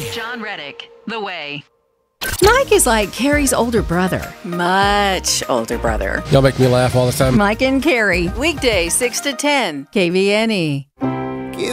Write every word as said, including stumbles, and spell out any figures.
John Reddick, The Way. Mike is like Carrie's older brother. Much older brother. Y'all make me laugh all the time. Mike and Carrie. Weekday, six to ten. K V N E.